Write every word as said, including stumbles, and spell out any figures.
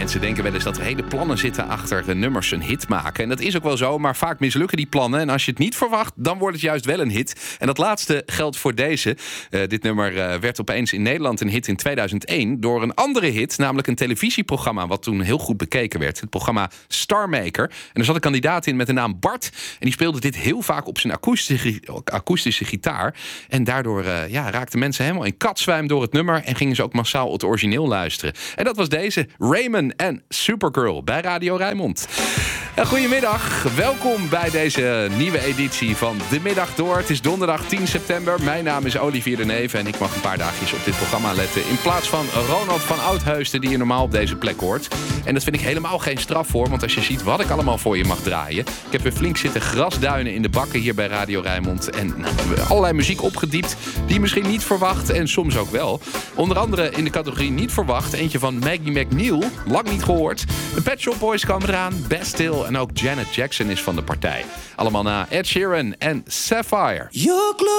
Mensen denken wel eens dat er hele plannen zitten achter nummers een hit maken. En dat is ook wel zo, maar vaak mislukken die plannen. En als je het niet verwacht, dan wordt het juist wel een hit. En dat laatste geldt voor deze. Uh, dit nummer uh, werd opeens in Nederland een hit in tweeduizend één... door een andere hit, namelijk een televisieprogramma... wat toen heel goed bekeken werd. Het programma Starmaker. En er zat een kandidaat in met de naam Bart. En die speelde dit heel vaak op zijn akoestische, akoestische gitaar. En daardoor uh, ja, raakten mensen helemaal in katzwijm door het nummer... en gingen ze ook massaal het origineel luisteren. En dat was deze, Raymond en Supergirl bij Radio Rijnmond. En goedemiddag, welkom bij deze nieuwe editie van De Middag Door. Het is donderdag tien september. Mijn naam is Olivier de Neve en ik mag een paar dagjes op dit programma letten... in plaats van Ronald van Oudheusden, die je normaal op deze plek hoort. En dat vind ik helemaal geen straf voor, want als je ziet wat ik allemaal voor je mag draaien... ik heb weer flink zitten grasduinen in de bakken hier bij Radio Rijnmond... en nou, allerlei muziek opgediept die je misschien niet verwacht en soms ook wel. Onder andere in de categorie niet verwacht, eentje van Maggie McNeil, lang niet gehoord. De Pet Shop Boys kwamen eraan, Bastille en ook Janet Jackson is van de partij. Allemaal na Ed Sheeran en Sapphire.